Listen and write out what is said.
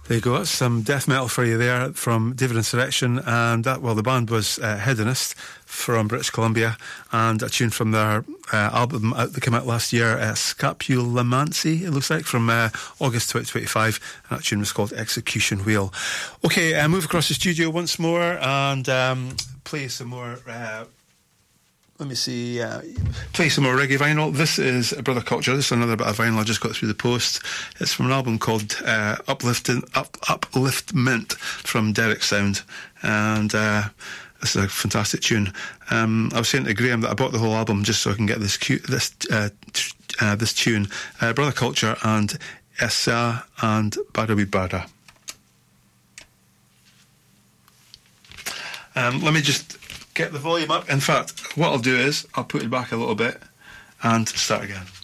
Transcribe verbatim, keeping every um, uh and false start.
There you go. That's some death metal for you there from David Insurrection, and that well, the band was uh, Hedonist from British Columbia, and a tune from their uh, album out, that came out last year, uh, Scapulomancy, it looks like, from uh, August twenty twenty-five, and that tune was called Execution Wheel. Okay, uh, move across the studio once more and um, play some more. Uh, Let me see, uh, play some more reggae vinyl. This is Brother Culture. This is another bit of vinyl I just got through the post. It's from an album called uh, Uplifting, Up, Upliftment from Derek Sound. And uh, this is a fantastic tune. Um, I was saying to Graham that I bought the whole album just so I can get this cute, this uh, t- uh, this tune. Uh, Brother Culture and Essa and Badawi Bada. Um, let me just get the volume up. In fact, what I'll do is I'll put it back a little bit and start again.